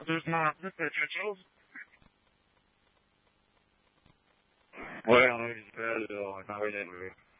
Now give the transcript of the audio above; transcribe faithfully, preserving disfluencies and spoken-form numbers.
There's not. This is Churchill's. Ouais, on a eu du pelle, là, on est envoyé la nuit.